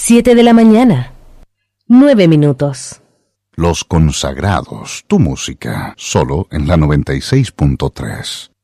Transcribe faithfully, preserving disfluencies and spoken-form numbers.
Siete de la mañana. Nueve minutos. Los Consagrados, tu música, solo en la noventa y seis punto tres.